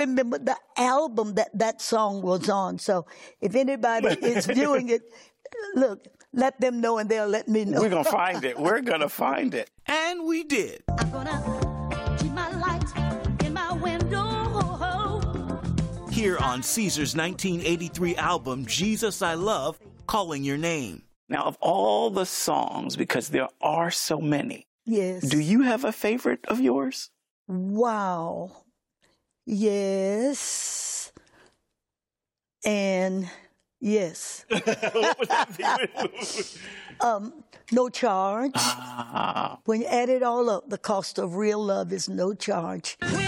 remember the album that song was on. So if anybody is viewing it, look, let them know and they'll let me know. We're going to find it. We're going to find it. And we did. I'm gonna keep my light in my window. Here on Caesar's 1983 album, Jesus I Love, Calling Your Name. Now, of all the songs, because there are so many, Yes. do you have a favorite of yours? Wow. Yes. And yes. What would that be? No charge. When you add it all up, the cost of real love is no charge. When